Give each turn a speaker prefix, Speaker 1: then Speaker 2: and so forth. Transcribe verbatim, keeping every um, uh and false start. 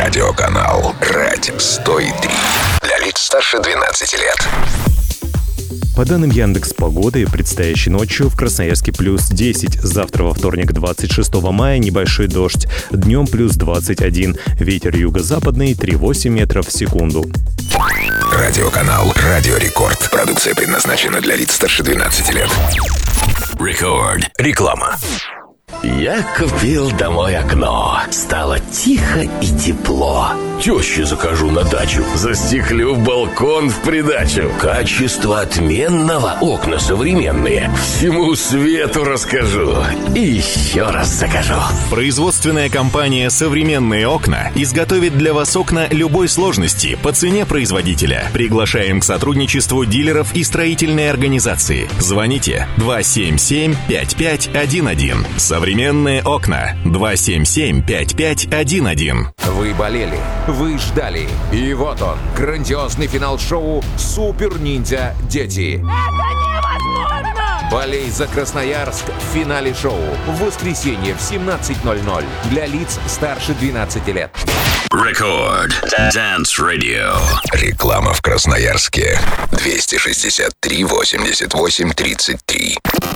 Speaker 1: Радиоканал «Рать сто три». Для лиц старше двенадцати лет.
Speaker 2: По данным Яндекс.Погоды, предстоящей ночью в Красноярске плюс десять, завтра во вторник двадцать шестого мая небольшой дождь, днем плюс двадцать один, ветер юго-западный три целых восемь десятых метров в секунду.
Speaker 1: Радиоканал «Радио Рекорд». Продукция предназначена для лиц старше двенадцати лет. Рекорд. Реклама.
Speaker 3: Я купил домой окно. Стало тихо и тепло. Теще закажу на дачу. Застеклю балкон в придачу. Качество отменного. Окна современные. Всему свету расскажу. И еще раз закажу.
Speaker 4: Производственная компания «Современные окна» изготовит для вас окна любой сложности по цене производителя. Приглашаем к сотрудничеству дилеров и строительной организации. Звоните два семь семь пять пять один один. Современные окна. два семь семь пять пять один один.
Speaker 5: Вы болели, вы ждали. И вот он, грандиозный финал шоу «Супер Ниндзя Дети».
Speaker 6: Это невозможно!
Speaker 5: Болей за Красноярск в финале шоу в воскресенье в семнадцать ноль ноль для лиц старше двенадцати лет.
Speaker 1: Рекорд. Dance Radio. Реклама в Красноярске. двести шестьдесят три восемьдесят восемь тридцать три.